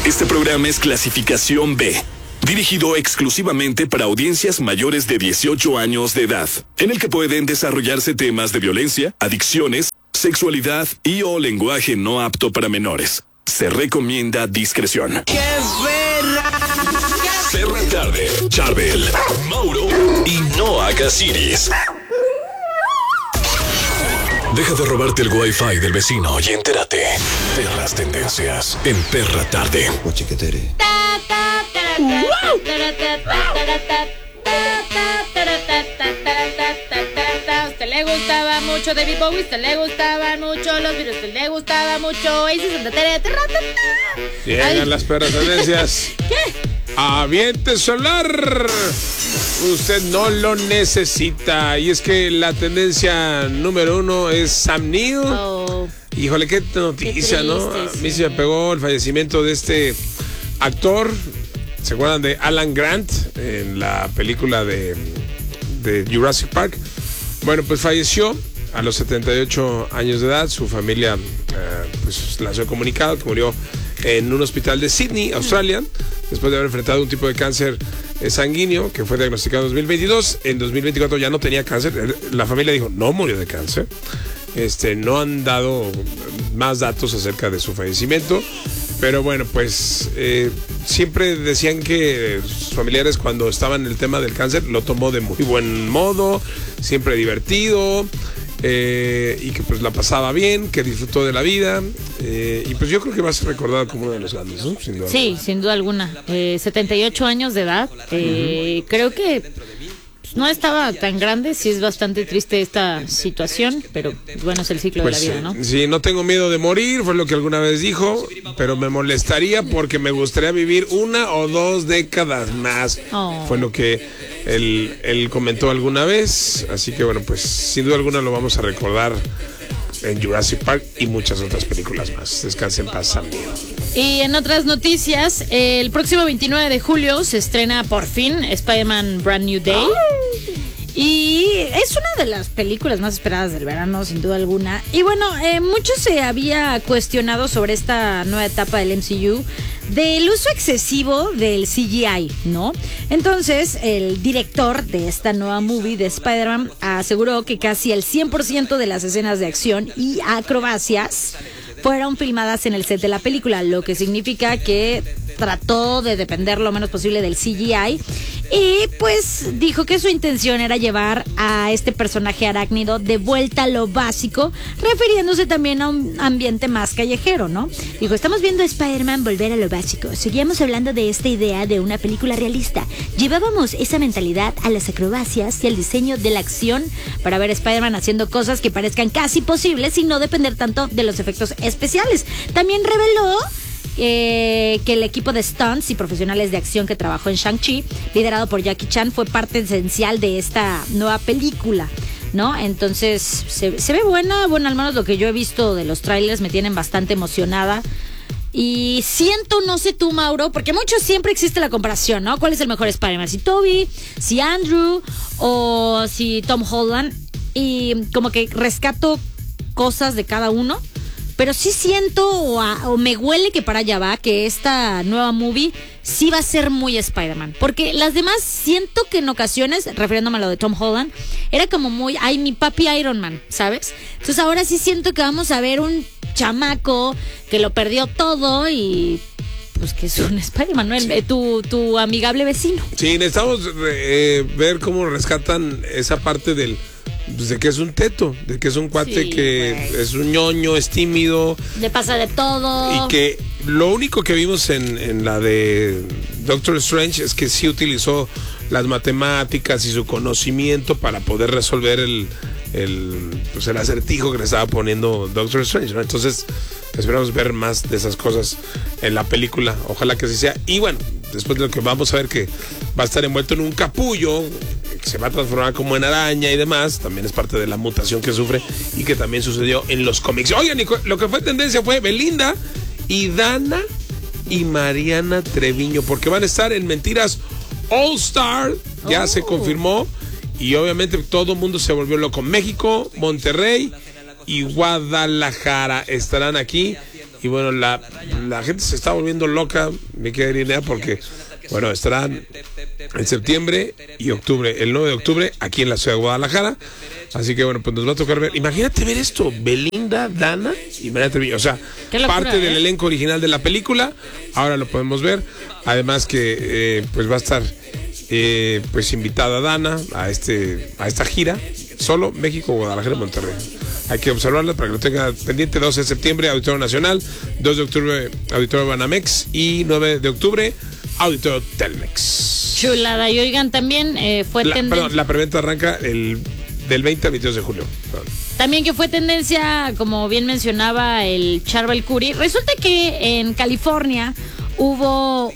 Este programa es clasificación B, dirigido exclusivamente para audiencias mayores de 18 años de edad, en el que pueden desarrollarse temas de violencia, adicciones, sexualidad y o lenguaje no apto para menores. Se recomienda discreción. ¡Qué Perra Tarde, Charbel, Mauro y Noah Casiris. Deja de robarte el wifi del vecino y entérate de las tendencias en Perra Tarde. A usted le gustaba mucho David Bowie, a usted le gustaban mucho los virus, a usted le gustaba mucho Oasis. Llegan las perras tendencias. ¿Qué? Aviente solar. Usted no lo necesita. Y es que la tendencia número 1 es Sam Neill. Oh. Híjole, qué noticia, Qué ¿no? triste, A mí se me pegó el fallecimiento de este actor. ¿Se acuerdan de Alan Grant en la película de Jurassic Park? Bueno, pues falleció a los 78 años de edad. Su familia pues lanzó comunicado que murió en un hospital de Sydney, Australia, después de haber enfrentado un tipo de cáncer sanguíneo que fue diagnosticado en 2022. En 2024 ya no tenía cáncer. La familia dijo, no murió de cáncer. No han dado más datos acerca de su fallecimiento. Pero bueno, pues siempre decían que sus familiares, cuando estaban en el tema del cáncer, lo tomó de muy buen modo, siempre divertido, y que pues la pasaba bien, que disfrutó de la vida, y pues yo creo que va a ser recordado como uno de los grandes, ¿no? Sin duda Sí, alguna. sin duda alguna. 78 años de edad. Creo que no estaba tan grande. Sí, es bastante triste esta situación, pero bueno, es el ciclo Pues, de la vida, ¿no? sí, no tengo miedo de morir, fue lo que alguna vez dijo, pero me molestaría porque me gustaría vivir 1 o 2 décadas más. Oh. Fue lo que él comentó alguna vez, así que bueno, pues sin duda alguna lo vamos a recordar en Jurassic Park y muchas otras películas más. Descanse en paz, Sam Neill. Y en otras noticias, el próximo 29 de julio se estrena por fin Spider-Man Brand New Day. Y es una de las películas más esperadas del verano, sin duda alguna. Y bueno, mucho se había cuestionado sobre esta nueva etapa del MCU, del uso excesivo del CGI, ¿no? Entonces, el director de esta nueva movie de Spider-Man aseguró que casi el 100% de las escenas de acción y acrobacias fueron filmadas en el set de la película, lo que significa que trató de depender lo menos posible del CGI y pues dijo que su intención era llevar a este personaje arácnido de vuelta a lo básico, refiriéndose también a un ambiente más callejero, ¿no? Dijo, estamos viendo a Spider-Man volver a lo básico, seguíamos hablando de esta idea de una película realista, llevábamos esa mentalidad a las acrobacias y al diseño de la acción para ver a Spider-Man haciendo cosas que parezcan casi posibles y no depender tanto de los efectos especiales. También reveló que el equipo de stunts y profesionales de acción que trabajó en Shang-Chi, liderado por Jackie Chan, fue parte esencial de esta nueva película, ¿no? Entonces, se ve buena. Bueno, al menos lo que yo he visto de los trailers me tienen bastante emocionada. Y siento, no sé tú, Mauro, porque mucho siempre existe la comparación, ¿no? ¿Cuál es el mejor Spider-Man? ¿Si Tobey, si Andrew o si Tom Holland? Y como que rescato cosas de cada uno. Pero sí siento o me huele que para allá va, que esta nueva movie sí va a ser muy Spider-Man. Porque las demás siento que en ocasiones, refiriéndome a lo de Tom Holland, era como muy, ay, mi papi Iron Man, ¿sabes? Entonces ahora sí siento que vamos a ver un chamaco que lo perdió todo y pues que es un Spider-Man, ¿no? Sí. Tu amigable vecino. Sí, necesitamos ver cómo rescatan esa parte de que es un teto, de que es un cuate Sí, que güey. es un ñoño, es tímido. Le pasa de todo. Y que lo único que vimos en la de Doctor Strange es que sí utilizó las matemáticas y su conocimiento para poder resolver el acertijo que le estaba poniendo Doctor Strange, ¿no? Entonces esperamos ver más de esas cosas en la película, ojalá que así sea. Y bueno, después de lo que vamos a ver, que va a estar envuelto en un capullo, que se va a transformar como en araña y demás, también es parte de la mutación que sufre y que también sucedió en los cómics. Oigan, lo que fue tendencia fue Belinda y Dana y Mariana Treviño, porque van a estar en Mentiras All Star, ya se confirmó, y obviamente todo el mundo se volvió loco. México, Monterrey y Guadalajara estarán aquí Y bueno, la gente se está volviendo loca, mi querida Irinea, porque, bueno, estarán en septiembre y octubre, el 9 de octubre, aquí en la ciudad de Guadalajara. Así que, bueno, pues nos va a tocar ver. Imagínate ver esto, Belinda, Dana y María Treviño. O sea, locura, parte del elenco original de la película. Ahora lo podemos ver. Además que, pues va a estar, pues invitada Dana a esta gira. Solo México, Guadalajara y Monterrey. Hay que observarla para que lo tenga pendiente. 12 de septiembre, Auditorio Nacional. 2 de octubre, Auditorio Banamex. Y 9 de octubre, Auditorio Telmex. Chulada. Y oigan, también fue tendencia. La preventa arranca del 20 al 22 de julio. También que fue tendencia, como bien mencionaba el Charbel Curry. Resulta que en California hubo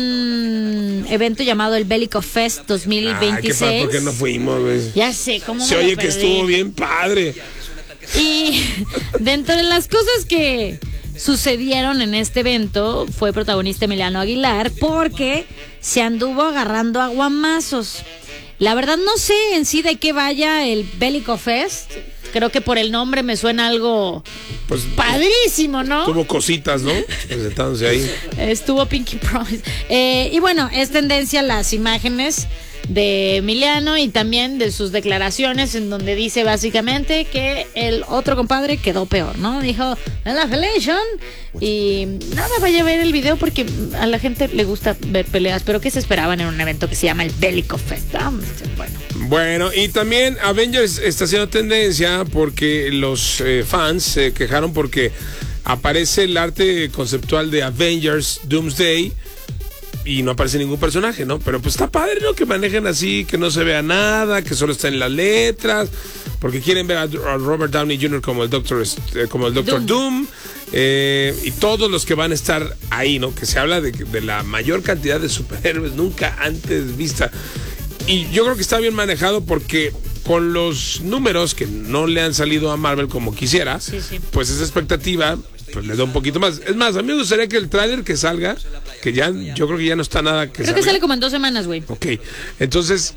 un evento llamado el Bellico Fest 2026. Ay, ¿por qué no fuimos, güey? Ya sé, ¿cómo se oye que estuvo bien padre. Y dentro de las cosas que sucedieron en este evento fue protagonista Emiliano Aguilar porque se anduvo agarrando a guamazos. La verdad no sé en sí de qué vaya el Bellico Fest. Creo que por el nombre me suena algo pues padrísimo, ¿no? Tuvo cositas, ¿no? Presentándose ahí. Estuvo Pinky Promise. Y bueno, es tendencia las imágenes de Emiliano y también de sus declaraciones en donde dice básicamente que el otro compadre quedó peor, ¿no? Dijo, la felation. Y nada, vaya a ver el video porque a la gente le gusta ver peleas, pero ¿qué se esperaban en un evento que se llama el Bellico Fest? Bueno, y también Avengers está haciendo tendencia porque los fans se quejaron porque aparece el arte conceptual de Avengers Doomsday y no aparece ningún personaje, ¿no? Pero pues está padre, ¿no? Que manejen así, que no se vea nada, que solo está en las letras, porque quieren ver a Robert Downey Jr. como el Doctor Doom. Y todos los que van a estar ahí, ¿no? Que se habla de la mayor cantidad de superhéroes nunca antes vista. Y yo creo que está bien manejado porque con los números que no le han salido a Marvel como quisiera, sí. Pues esa expectativa pues le da un poquito más. Es más, a mí me gustaría que el tráiler que salga, que ya, yo creo que ya no está nada que creo que sale como en 2 semanas, güey. Ok, entonces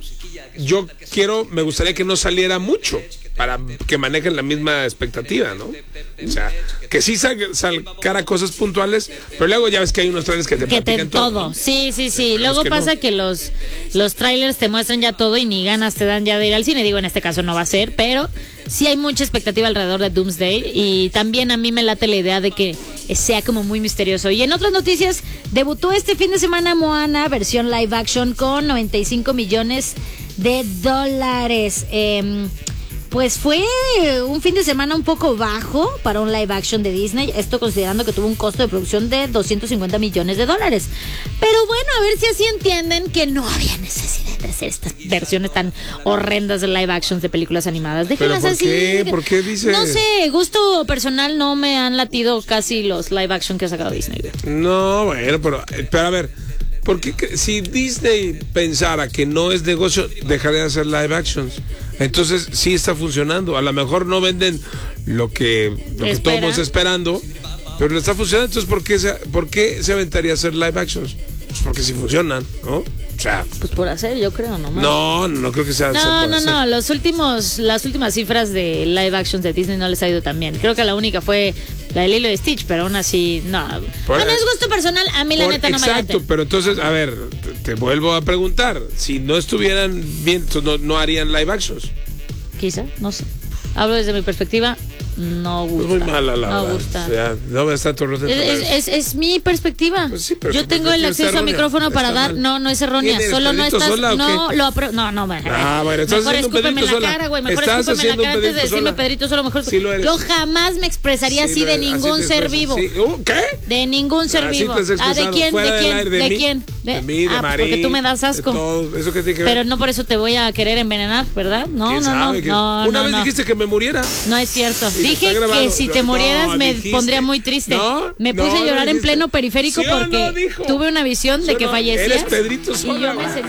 me gustaría que no saliera mucho para que manejen la misma expectativa, ¿no? O sea, que sí sacara cosas puntuales, pero luego ya ves que hay unos trailers que te platican todo, ¿no? Sí. Luego pasa que los trailers te muestran ya todo y ni ganas te dan ya de ir al cine. Digo, en este caso no va a ser, pero sí hay mucha expectativa alrededor de Doomsday y también a mí me late la idea de que sea como muy misterioso. Y en otras noticias, debutó este fin de semana Moana, versión live action con $95 millones. Pues fue un fin de semana un poco bajo para un live action de Disney, esto considerando que tuvo un costo de producción de $250 millones. Pero bueno, a ver si así entienden que no había necesidad de hacer estas versiones tan horrendas de live actions de películas animadas. Déjenlas así. ¿Por qué dices? No sé, gusto personal, no me han latido casi los live action que ha sacado Disney. No, bueno, pero a ver, ¿por qué si Disney pensara que no es negocio, dejaría de hacer live actions? Entonces sí está funcionando. A lo mejor no venden lo que todos estamos esperando, pero le está funcionando. Entonces, ¿por qué se aventaría a hacer live actions? Pues porque sí funcionan, ¿no? O sea, pues por hacer, yo creo, nomás. No creo que sea. No. Las últimas cifras de live actions de Disney no les ha ido tan bien. Creo que la única fue la de Lilo y Stitch, pero aún así, no. Bueno, es gusto personal, a mí la neta no me late. Exacto, pero entonces, a ver, te vuelvo a preguntar. Si no estuvieran bien, no harían live actions. Quizá, no sé. Hablo desde mi perspectiva. No gusta. Es muy mala no gusta. O sea, no me está todo es mi perspectiva. Pues sí, pero yo tengo el acceso a micrófono para dar. No es errónea. Solo no estás. Sola, no, bueno, estás mejor escúpeme en la cara, güey. Mejor escúpeme en la cara antes de decirme Pedrito Sola. Mejor. Sí yo jamás me expresaría así de ningún ser vivo. ¿Qué? De ningún ser vivo. ¿De quién? ¿De quién? De mí, de Marín. Porque tú me das asco. Eso que tiene que ver. Pero no por eso te voy a querer envenenar, ¿verdad? No. Una vez dijiste que me muriera. No es cierto. Dije que si te murieras me pondría muy triste. Me puse a llorar en pleno periférico porque tuve una visión de que fallecías. Eres Pedrito Sola. Y yo me sentí